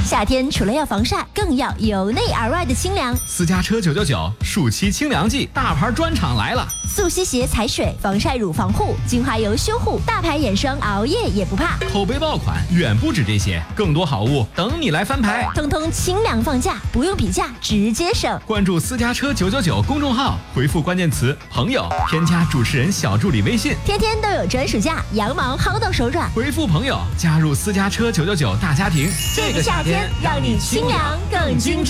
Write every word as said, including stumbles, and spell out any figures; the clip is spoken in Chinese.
夏天除了要防晒，更要由内而外的清凉。 私家车九九九暑期清凉季，大牌专场来了！ 速吸鞋踩水，防晒乳防护，精华油修护，大牌眼霜熬夜也不怕。 口碑爆款远不止这些，更多好物等你来翻牌。 通通清凉放价，不用比价，直接省。 关注私家车九九九公众号，回复关键词朋友，添加主持人小助理微信， 天天都有专属价，羊毛薅到手软。 回复朋友，加入私家车九九九大家庭。 这个夏天让你清凉更精致。